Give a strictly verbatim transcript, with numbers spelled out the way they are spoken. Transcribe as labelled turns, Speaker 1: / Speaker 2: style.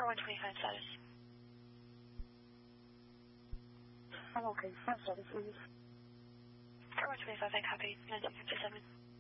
Speaker 1: Tower one twenty-five status.
Speaker 2: I'm okay. Five status, please.
Speaker 1: Tower one twenty-five, I copy. nineteen fifty-seven.